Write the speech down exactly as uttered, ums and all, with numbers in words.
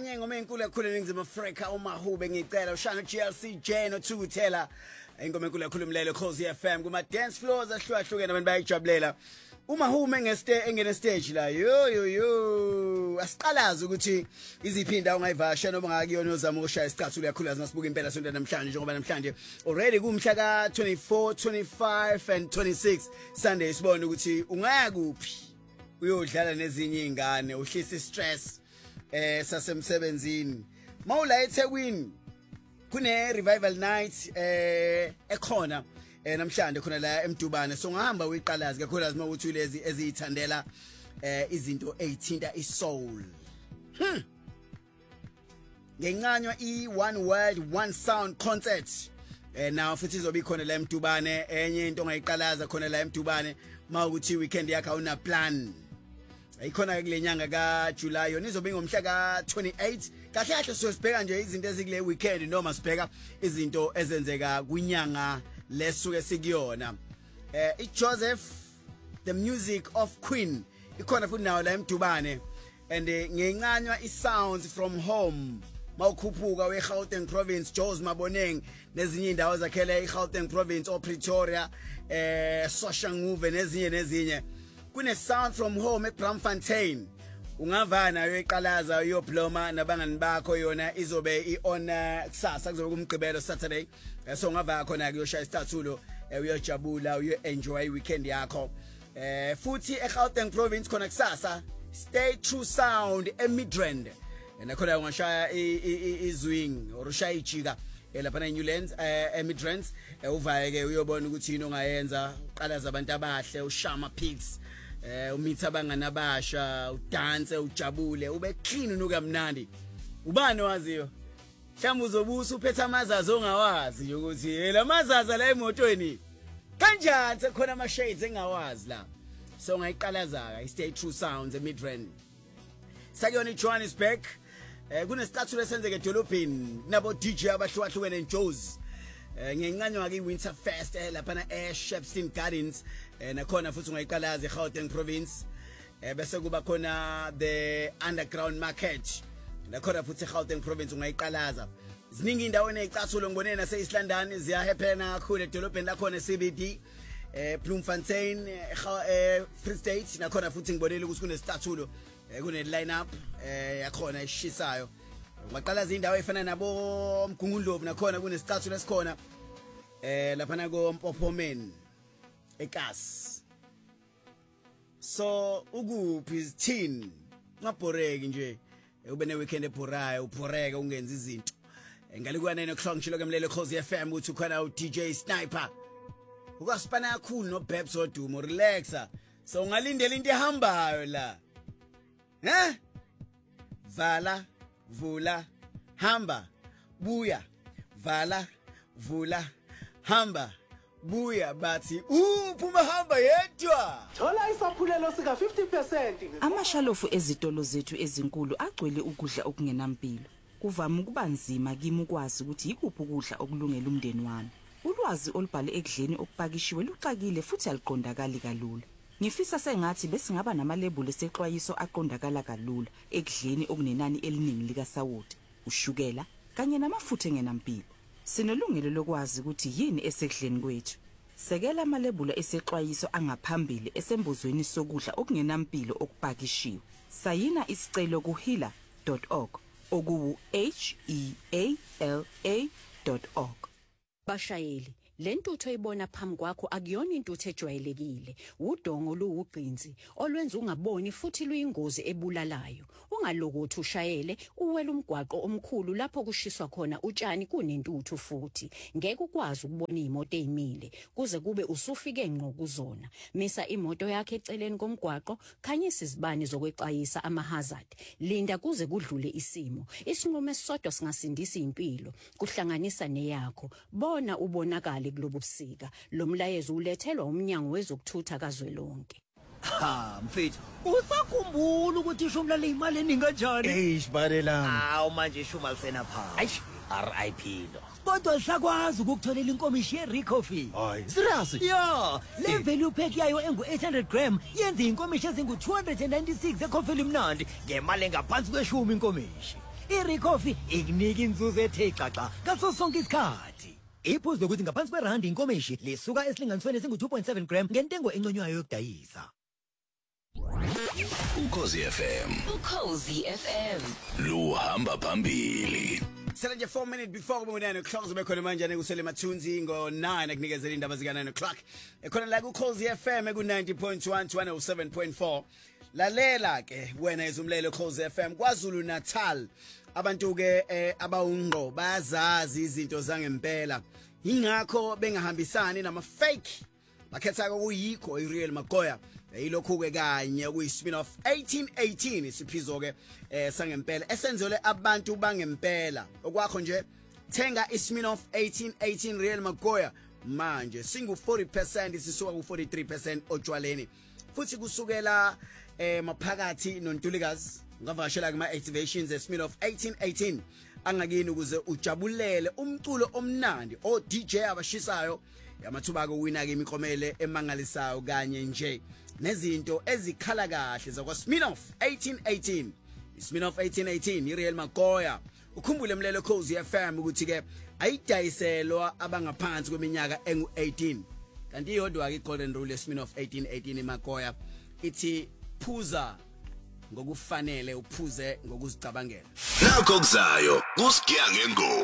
enye ngoma enkulu kakhulu eNingizimu Afrika uMahube ngicela ushana G L C J no Thukuthela ingoma enkulu kakhulu umlelo Khosi F M kuma dance floors ahlukahlukene abantu bayajabulela uMahube ngeste engene stage la yo yo yo asiqalaza ukuthi iziphi indawo ongayivasha noma ngakuyona uzama ukushaya isicathulo yakhulaza nasibuka impela sonto namhlanje njengoba namhlanje already kumhla ka twenty-four twenty-five and twenty-six Sunday sibone ukuthi ungaya kuphi uyodlala nezinye izingane uhlisa stress eh sasemsebenzini mawula eThekwini kune revival night eh ekhona eh namhlanje khona la eMdubane so ngahamba uyiqalazi kakhulu azima ukuthi lezi ezithandela eh izinto ezithinta isoul hm ngencanywa i one world one sound concert eh now futhi izobe khona la eMdubane enye into ongayiqalaza khona la eMdubane mawukuthi weekend yakho una plan ikhona kulenyanga ka July yona izobe ngomhla ka twenty-eight kahle kahle sosibheka nje izinto ezikule weekend noma sibheka izinto ezenzeka kwinyanga lesuke sikuyona eh iJoseph the music of Queen ikhona futhi nawo la eMdubane and ngencanywa isounds from home mawukhuphuka weGauteng province Jos Maboneng nezinye indawo zakhela eGauteng province o Pretoria eh Soshanguve nezinye nezinye kune sound from home eBramfontein ungavana uyiqalaza uyobloma nabangani bakho yona izobe ion kusasa kuzobe kumgqibelo Saturday so ungava khona kuyoshaya isicathulo uyojabula uyo enjoy weekend yakho eh futhi eGauteng province khona kusasa stay true sound eMidrand nakhona ungashaya izwing or ushaya ijika lapha eNewlands eMidrand uvaye ke uyobona ukuthi yini ongayenza uqalaza abantu abahle ushama pics eh umitha abangani abasha udance ujabule ube clean unokamnandi ubani waziyo mhlawumbe uzobusa uphethe amazazi ongawazi ukuthi hey lamazaza la emotweni kanjani sekhona ama shades engawazi la so ngayiqalaza stay true sounds eMidrand sakuyona eJohannesburg eh kunesicathulo esenzeke edolobheni nabo D J abahlukahlukene eJozi ngencanywa ke iWinter Fest lapha na eShepstone Gardens nakhona futhi ungayiqalaza eGauteng province bese kuba khona the underground market nakhona futhi eGauteng province ungayiqalaza ziningi indawo enezicathulo ngibone nase East London ziyahephena kakhulu edolobheni lakhona C B D eh Bloemfontein eh Free State nakhona futhi ngibonile ukuthi kunesicathulo kune line up eh yakhona eshisayo ungaqalaza indawo efana nabo Mgungundlovu nakhona kunesicathulo esikhona eh lapha na ko Mpophomeni eKasi so ukuphi izithini ngabhoreki nje ube ne weekend ebhorayo uphoreka ungenza izinto ngalikwa nine o'clock ngishilo ke mlele Khosi F M uthi khona u D J Sniper ukasipana kakhulu no Babs odumo relaxa so ungalindela into ehambayo la eh vala vula hamba buya vala vula hamba buya bathi uphuma hamba yedwa thola isaphulelo sika fifty percent amashalofu ezitolo zethu ezinkulu agcwele ukudla okungenampilo kuvama ukuba nzima kimi ukwazi ukuthi yikuphi ukudla okulungele umndeni wami ulwazi olubhale ekudleni okupakishiwe luxakile futhi aliqondakali kalula ngifisa sengathi bese ngaba namalebuli esexwayiso aqondakala kalula ekudleni okunenani eliningi lika sawoti ushukela kanye namafutha engenampilo sinelungelo lokwazi ukuthi yini esekudleni kwethu sekela amalebuli esexwayiso angaphambili esembuzweni sokudla okungenampilo okupakishiwe sayina isicelo ku hila dot org oku h e a l a dot org bashayeli lentutho ayibona phambi kwakho akuyona intutho ejwayelekile udongo luwugqinzi olwenza ungaboni futhi luyingozi ebulalayo ungalokothi ushayele uwela umgwaqo omkhulu lapho kushiswa khona utshani kunentutho futhi ngeke ukwazi ukubona imoto ezimile kuze kube usufike ngqo kuzona misa imoto yakhe eceleni komgwaqo khanyisa izibani zokwexayisa ama hazard linda kuze kudlule isimo isinqumo esisodwa singasindisa impilo kuhlanganisa neyakho bona ubonakala kulobusika lo mlayezo ulethelwa umnyango wezokuthutha kazwelonke ha mfethu usakhumbula ukuthi ishumi lale imali eningi kanjani eish barela hawu manje ishumi alisena pha aish R I P lo kodwa lisakwazi ukutholela inkomishi yeRico fee hayi serious yeah le value pack yayo engu eight hundred gram yenza inkomishi ezingu two hundred ninety-six ekhofela imnandi ngemali engaphansi kweshumi inkomishi iRecoffee ikunika inzuzo ethe xaxa ngaso sonke isikhathi. Iphuzu lokuthi ngaphansi kwerandi inkomeshi lisuka esilinganisweni esingu two point seven gram ngentengo enconywayo yokudayisa. Ukhozi F M. Ukhozi F M. Luhamba phambili. Sele nje four minutes before kube nine o'clock zobe khona manje nekusele mathunzi ngo nine akunikezela indaba zika nine o'clock. Ekhona la ku Ukhozi F M ku ninety point one to one oh seven point four. Lalela ke wena izumlelo Ukhozi F M KwaZulu Natal. Abantu ke abawungqo bayazazi izinto zangempela. Ingakho bengahambisani nama fake. Bakhetha ukuyikho iReal Magoya. Yilokhu ke kanye kuyi spin off eighteen eighteen isiphizo ke eh sangempela esenzele abantu bangempela okwakho nje thenga ispin off eighteen eighteen Real Magoya manje singu forty percent isisuka ku forty-three percent otshwaleni futhi kusukela eh maphakathi noNtulikazi ngavashela kuma activations espin off eighteen eighteen angakini ukuze ujabulele umculo omnandi o D J abashisayo yamathuba ko wina ke imiklomelo emangalisayo kanye nje nezinto ezikhala kahle zakwa Sminoff eighteen eighteen Sminoff eighteen eighteen iReal Magoya ukhumbule mlelo Ukhozi F M ukuthi ke ayidayiselwa abangaphansi kweminyaka engu eighteen kanti iyodwa ke golden rule Sminoff eighteen eighteen eMagoya ithi phuza ngokufanele uphuze ngokuzicabangela Nakho kuzayo kusigiya ngengo